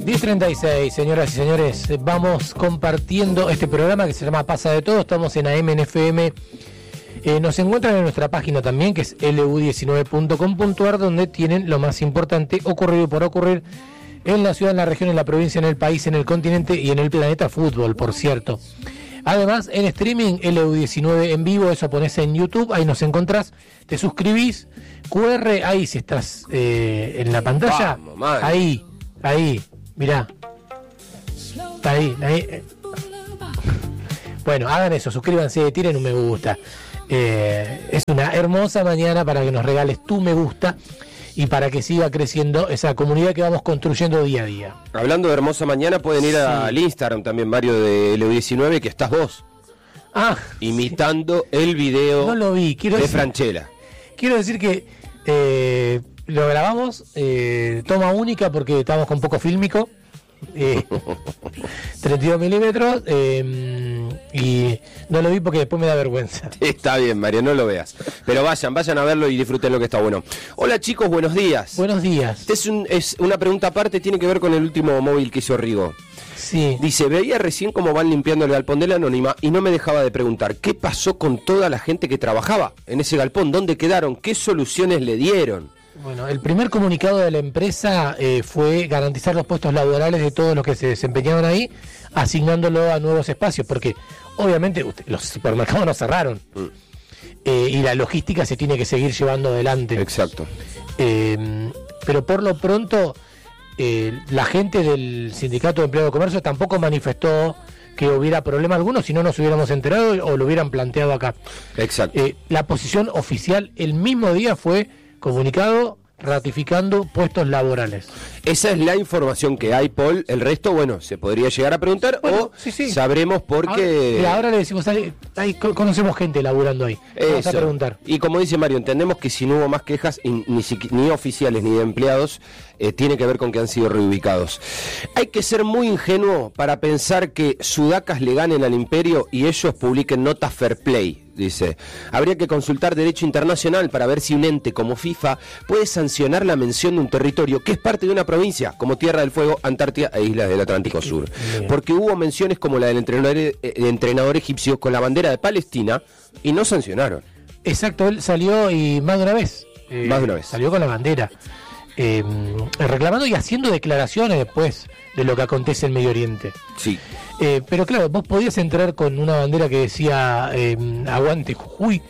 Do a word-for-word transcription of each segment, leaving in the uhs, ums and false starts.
diez treinta y seis, señoras y señores, vamos compartiendo este programa que se llama Pasa de Todo. Estamos en A M en F M. Eh, nos encuentran en nuestra página también, que es L U diecinueve punto com punto a r, donde tienen lo más importante ocurrido y por ocurrir en la ciudad, en la región, en la provincia, en el país, en el continente y en el planeta fútbol, por cierto. Además, en streaming, L U diecinueve en vivo, eso pones en YouTube, ahí nos encontrás, te suscribís, Q R, ahí si estás eh, en la pantalla, Vamos, ahí, ahí, mirá, ahí, ahí. Bueno, hagan eso, suscríbanse, tiren un me gusta. Eh, es una hermosa mañana para que nos regales tu me gusta y para que siga creciendo esa comunidad que vamos construyendo día a día. Hablando de hermosa mañana, pueden ir sí. al Instagram también, Mario, de L U diecinueve, que estás vos. Ah, imitando sí. el video no lo vi. Quiero de decir, Franchella. Quiero decir que eh, lo grabamos, eh, toma única porque estamos con poco fílmico. Eh, treinta y dos milímetros eh, y no lo vi porque después me da vergüenza. Está bien, Mario, no lo veas, pero vayan, vayan a verlo y disfruten lo que está bueno. Hola chicos, buenos días. Buenos días. Este es, un, es una pregunta aparte, tiene que ver con el último móvil que hizo Rigo. Sí. Dice, veía recién cómo van limpiando el galpón de la Anónima y no me dejaba de preguntar, ¿qué pasó con toda la gente que trabajaba en ese galpón? ¿Dónde quedaron? ¿Qué soluciones le dieron? Bueno, el primer comunicado de la empresa eh, fue garantizar los puestos laborales de todos los que se desempeñaban ahí, asignándolo a nuevos espacios, porque obviamente usted, los supermercados no cerraron mm. eh, y la logística se tiene que seguir llevando adelante. Exacto. Eh, pero por lo pronto, eh, la gente del Sindicato de Empleados de Comercio tampoco manifestó que hubiera problema alguno, si no nos hubiéramos enterado o lo hubieran planteado acá. Exacto. Eh, la posición oficial el mismo día fue comunicado ratificando puestos laborales. Esa es la información que hay, Paul. El resto, bueno, se podría llegar a preguntar bueno, o sí, sí. sabremos por qué. Ahora, ahora le decimos, ahí, ahí conocemos gente laburando ahí. Vamos Eso. a preguntar. Y como dice Mario, entendemos que si no hubo más quejas, ni, ni oficiales ni de empleados, eh, tiene que ver con que han sido reubicados. Hay que ser muy ingenuo para pensar que sudacas le ganen al imperio y ellos publiquen notas fair play. Dice, habría que consultar derecho internacional para ver si un ente como FIFA puede sancionar la mención de un territorio que es parte de una provincia, como Tierra del Fuego, Antártida e Islas del Atlántico Sur. Porque hubo menciones como la del entrenador, eh, entrenador egipcio con la bandera de Palestina y no sancionaron. Exacto, él salió y más de una vez. Eh, más de una vez. Salió con la bandera. Eh, reclamando y haciendo declaraciones después de lo que acontece en Medio Oriente. Sí. Eh, pero claro, vos podías entrar con una bandera que decía eh, aguante Jujuy.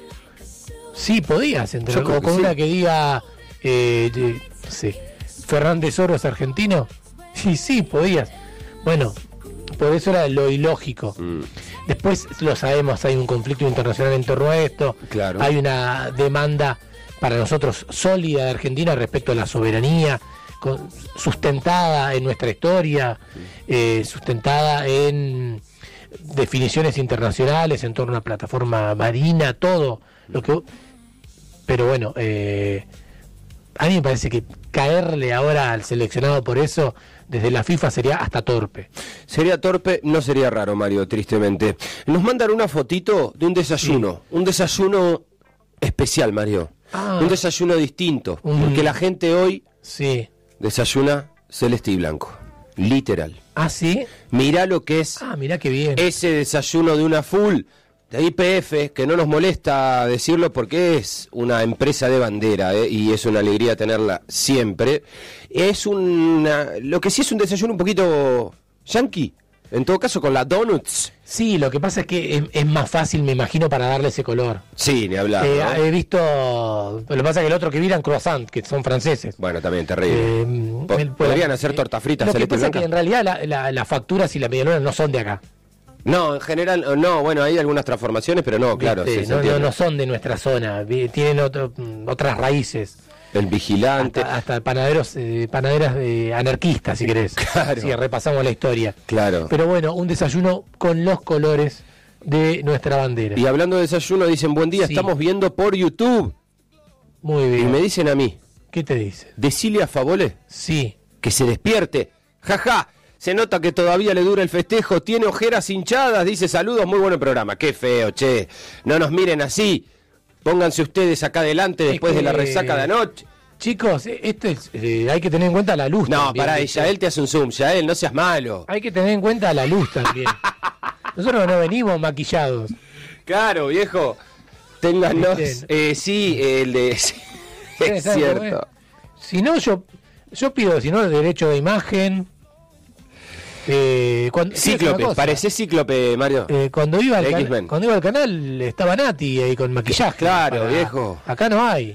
Sí, podías entrar. O con sí. una que diga eh, eh, no sé, Fernández Oro es argentino. Sí, sí, podías. Bueno, por eso era lo ilógico. Mm. Después lo sabemos, hay un conflicto internacional en torno a esto. Claro. Hay una demanda para nosotros sólida de Argentina respecto a la soberanía, con, sustentada en nuestra historia, eh, sustentada en definiciones internacionales en torno a una plataforma marina, todo lo que. Pero bueno, eh, a mí me parece que caerle ahora al seleccionado por eso desde la FIFA sería hasta torpe. Sería torpe, no sería raro, Mario, tristemente. Nos mandan una fotito de un desayuno, sí. un desayuno especial, Mario. Ah, un desayuno distinto, un... porque la gente hoy sí. desayuna celeste y blanco, literal. ¿Ah, sí? Mirá lo que es ah, mirá qué bien. ese desayuno de una full de I P F, que no nos molesta decirlo porque es una empresa de bandera, ¿eh? Y es una alegría tenerla siempre. Es una, lo que sí es un desayuno un poquito yankee, en todo caso con las donuts. Sí, lo que pasa es que es, es más fácil, me imagino, para darle ese color. Sí, ni hablar. Eh, ¿no? He visto, lo que pasa es que el otro que viran croissant, que son franceses. Bueno, también terrible. Eh, po- el, Podrían hacer torta frita. Lo que celeste pasa es blanca. que en realidad la, la, las facturas y la medialuna no son de acá. No, en general, no, bueno, hay algunas transformaciones, pero no, claro. ¿Viste? Sí, se no, no, entiende. no son de nuestra zona, vi- tienen otro, otras raíces. El vigilante. Hasta, hasta panaderos, eh, panaderas de anarquistas, si querés. Claro. Si repasamos la historia. Claro. Pero bueno, un desayuno con los colores de nuestra bandera. Y hablando de desayuno, dicen, buen día, Sí. estamos viendo por YouTube. Muy Y bien. me dicen a mí, ¿Qué te dice? decile a Favole Sí. que se despierte. Jaja, se nota que todavía le dura el festejo, tiene ojeras hinchadas, dice, saludos, muy bueno el programa. Qué feo, che, no nos miren así. Pónganse ustedes acá adelante después Es de la que- resaca de anoche. Chicos, esto es, eh, hay que tener en cuenta la luz. No, también, pará, ¿viste? Yael te hace un zoom. Yael, no seas malo. Hay que tener en cuenta la luz también. Nosotros no venimos maquillados. Claro, viejo. Ténganos. ¿Viste? Eh, sí, el de. Sí, es ¿Sabes cómo cierto. es? Si no, yo, yo pido, si no, el derecho de imagen. Eh, cuando, Cíclope, parecés Cíclope, Mario. Eh, cuando, iba al De can- X-Men. cuando iba al canal estaba Nati ahí con maquillaje. Claro, para- viejo. Acá no hay.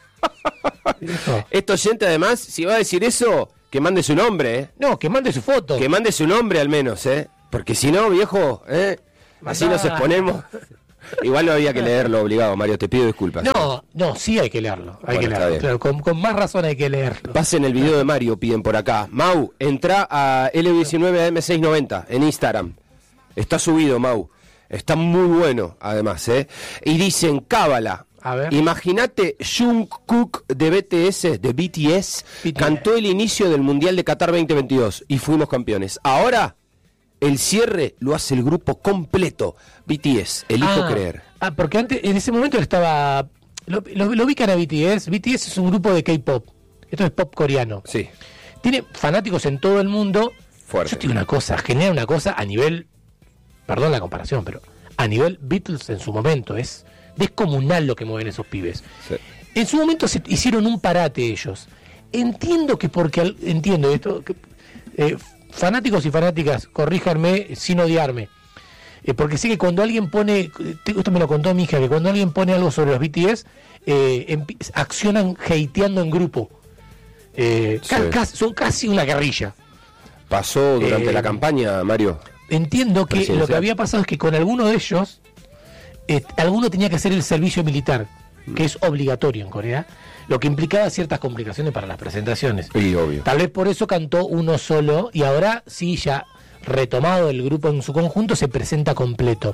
Viejo. Este oyente, además, si va a decir eso, que mande su nombre, ¿eh? No, que mande su foto. Que mande su nombre al menos, ¿eh? Porque si no, viejo, ¿eh? Así Mandá. nos exponemos. Igual no había que leerlo obligado, Mario, te pido disculpas. No, no, sí hay que leerlo. Hay Bueno, que está leerlo. bien. Claro, con, con más razón hay que leerlo. Pasen el video de Mario, piden por acá. Mau, entra a L diecinueve A M seiscientos noventa en Instagram. Está subido, Mau. Está muy bueno, además, ¿eh? Y dicen, cábala. A ver. Imagínate, Jungkook de B T S, de B T S, B T S. cantó el inicio del Mundial de Qatar veinte veintidós y fuimos campeones. Ahora, el cierre lo hace el grupo completo. B T S, elijo ah, creer. Ah, porque antes, en ese momento él estaba. Lo, lo, lo ubican a B T S. B T S es un grupo de K-pop. Esto es pop coreano. Sí, Tiene fanáticos en todo el mundo. fuerte. Yo te digo una cosa, genera una cosa a nivel. Perdón la comparación, pero a nivel Beatles en su momento. Es descomunal lo que mueven esos pibes. Sí. En su momento se hicieron un parate ellos. Entiendo que porque. al- Entiendo esto. Que, eh, fanáticos y fanáticas, corríjanme sin odiarme. Eh, porque sé que cuando alguien pone, te- esto me lo contó mi hija, que cuando alguien pone algo sobre los B T S, eh, empi- accionan hateando en grupo. Eh, ca- Sí. casi- son casi una guerrilla. Pasó durante Eh, la campaña, Mario. Entiendo que Presidencial. lo que había pasado es que con alguno de ellos, eh, alguno tenía que hacer el servicio militar, que es obligatorio en Corea, lo que implicaba ciertas complicaciones para las presentaciones. Sí, obvio. Tal vez por eso cantó uno solo y ahora sí, ya retomado el grupo en su conjunto, se presenta completo.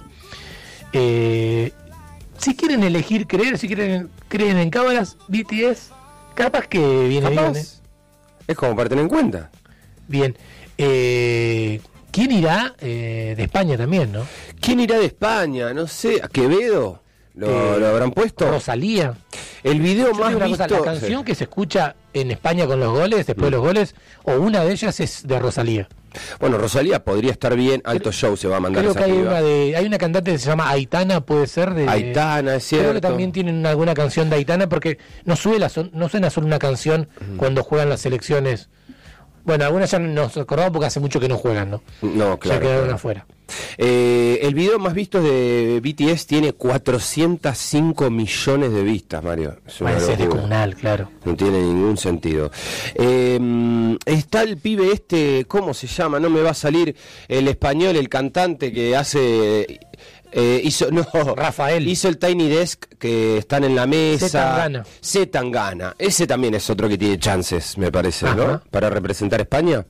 Eh, si quieren elegir creer, si quieren creen en cábalas, B T S, capaz que viene Capaz. bien. ¿eh? Es como para tener en cuenta. Bien. Eh, ¿Quién irá eh, de España también, no? ¿Quién irá de España? No sé, ¿a Quevedo? ¿Lo, Eh, lo habrán puesto? Rosalía. El video Yo te más digo una visto... cosa, la canción que se escucha en España con los goles, después de los goles, o una de ellas es de Rosalía. Bueno, Rosalía podría estar bien, alto show se va a mandar Creo esa que hay piba. una de, hay una cantante que se llama Aitana, puede ser de Aitana, es Creo que cierto. también tienen alguna canción de Aitana porque no suena, son- no suena solo una canción cuando juegan las selecciones. Bueno, algunas ya nos acordamos porque hace mucho que no juegan, ¿no? No, Ya claro. quedaron claro. afuera. Eh, el video más visto de B T S tiene cuatrocientos cinco millones de vistas, Mario. Es una Va a ser locura. descomunal, claro. No tiene ningún sentido. Eh, está el pibe este, ¿cómo se llama? No me va a salir el español, el cantante que hace... eh, hizo, no, Rafael. hizo el Tiny Desk que están en la mesa. Zetangana. Zetangana. Ese también es otro que tiene chances, me parece, ¿no? Ajá. Para representar España.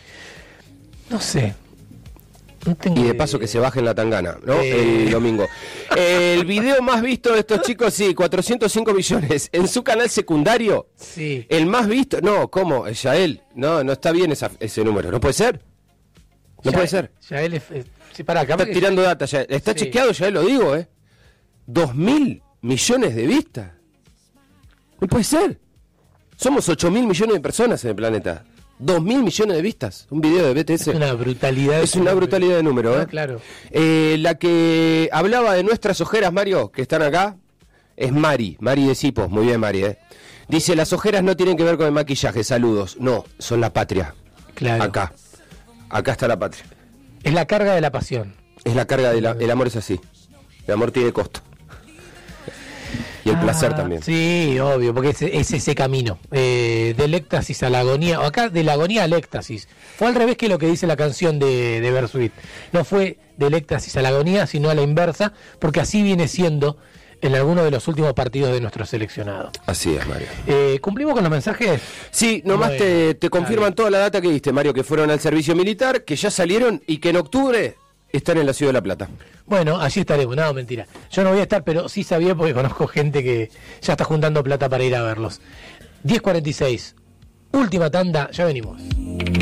No sé. No tengo Y de idea. paso que se bajen la tangana, ¿no? Eh. El domingo. El video más visto de estos chicos, sí, cuatrocientos cinco millones. En su canal secundario, Sí. el más visto... No, ¿cómo? Yael. No, no está bien esa- ese número. ¿No puede ser? No Ya- puede ser. Ya él es, eh, sí, pará, capaz Está que- tirando data, Yael. Está Sí. chequeado, Yael, lo digo, ¿eh? Dos mil millones de vistas. No puede ser. Somos ocho mil millones de personas en el planeta. Dos mil millones de vistas. Un video de B T S. Es una brutalidad. Es una brutalidad de número, Ah, ¿eh? claro. Eh, la que hablaba de nuestras ojeras, Mario, que están acá, es Mari, Mari de Cipos. Muy bien, Mari, ¿eh? Dice, las ojeras no tienen que ver con el maquillaje, saludos. No, son la patria. Claro. Acá. Acá está la patria. Es la carga de la pasión. Es la carga del el amor, es así. El amor tiene costo. Y el placer Ah, también. Sí, obvio, porque es, es ese camino. Eh, del éxtasis a la agonía, o acá de la agonía al éxtasis. Fue al revés que lo que dice la canción de, de Bersuit. No fue del éxtasis a la agonía, sino a la inversa, porque así viene siendo en algunos de los últimos partidos de nuestro seleccionado. Así es, Mario. Eh, ¿Cumplimos con los mensajes? Sí, nomás Bueno, te, te confirman está toda la data que diste, Mario, que fueron al servicio militar, que ya salieron y que en octubre están en la Ciudad de La Plata. Bueno, allí estaremos. No, mentira. Yo no voy a estar, pero sí sabía porque conozco gente que ya está juntando plata para ir a verlos. diez cuarenta y seis. Última tanda, ya venimos.